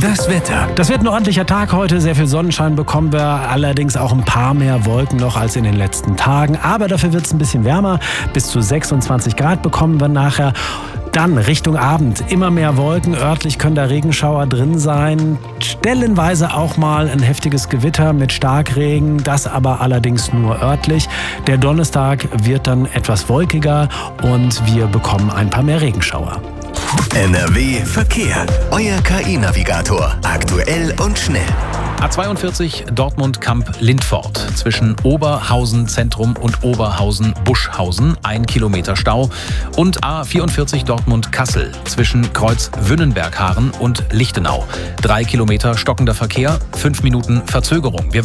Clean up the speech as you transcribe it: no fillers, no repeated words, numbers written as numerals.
Das Wetter. Das wird ein ordentlicher Tag heute. Sehr viel Sonnenschein bekommen wir. Allerdings auch ein paar mehr Wolken noch als in den letzten Tagen. Aber dafür wird es ein bisschen wärmer. Bis zu 26 Grad bekommen wir nachher. Dann Richtung Abend immer mehr Wolken. Örtlich können da Regenschauer drin sein. Stellenweise auch mal ein heftiges Gewitter mit Starkregen. Das aber allerdings nur örtlich. Der Donnerstag wird dann etwas wolkiger und wir bekommen ein paar mehr Regenschauer. NRW Verkehr. Euer KI-Navigator. Aktuell und schnell. A42 Dortmund-Kamp-Lindfort. Zwischen Oberhausen Zentrum und Oberhausen-Buschhausen 1 Kilometer Stau. Und A44 Dortmund-Kassel. Zwischen Kreuz Wünnenberg-Haaren und Lichtenau 3 Kilometer stockender Verkehr, 5 Minuten Verzögerung.